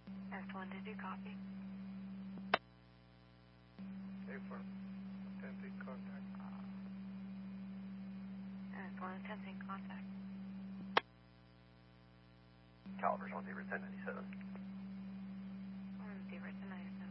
S1, did you copy? A1, attempting contact. S1, attempting contact. Calibers on Zebra 1097. 1 Zebra 1097.